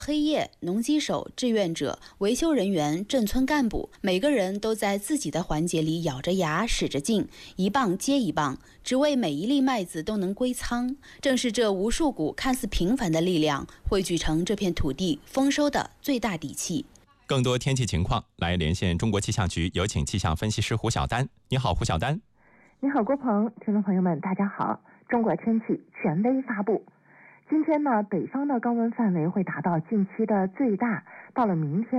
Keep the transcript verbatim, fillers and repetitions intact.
黑夜、农机手、志愿者、维修人员、镇村干部，每个人都在自己的环节里咬着牙使着劲，一棒接一棒，只为每一粒麦子都能归仓。正是这无数股看似平凡的力量，汇聚成这片土地丰收的最大底气。 更多天气情况，来连线中国气象局，有请气象分析师胡晓丹。你好，胡晓丹。 你好，郭鹏，听众朋友们，大家好。中国天气权威发布。今天呢，北方的高温范围会达到近期的最大，到了明天